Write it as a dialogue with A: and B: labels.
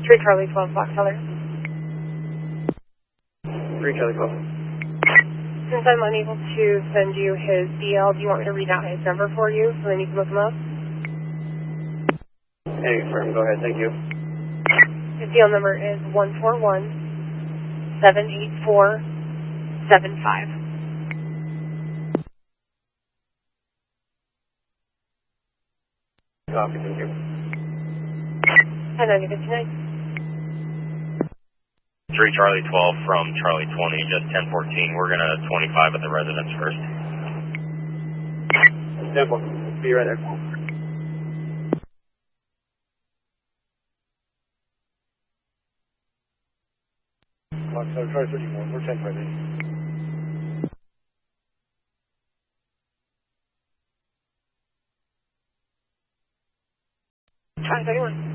A: 3 Charlie 12, Fox Heller.
B: 3 Charlie 12.
A: Since I'm unable to send you his DL, do you want me to read out his number for you so then you can look him up?
B: Hey, firm, go ahead, thank you.
A: His DL number is 141-784-75.
B: Copy, thank you.
A: 10-90-59.
C: 3 Charlie 12 from Charlie 20, just 1014. We're going to 25 at the residence first.
B: Simple. Be right there. Fox Heller, Charlie 31, we're 10 right now.
A: Charlie 31.